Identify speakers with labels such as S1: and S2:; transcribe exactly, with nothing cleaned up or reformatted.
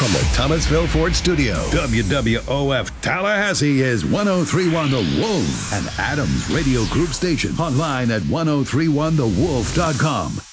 S1: From the Thomasville Ford Studio, W W O F Tallahassee is one oh three point one The Wolf, an Adams Radio Group station. Online at ten thirty-one the wolf dot com.